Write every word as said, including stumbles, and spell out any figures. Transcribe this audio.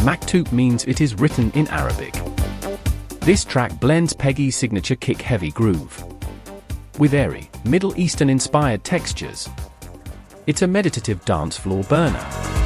Maktoub means it is written in Arabic. This track blends Peggy's signature kick-heavy groove with airy, Middle Eastern-inspired textures. It's a meditative dance floor burner.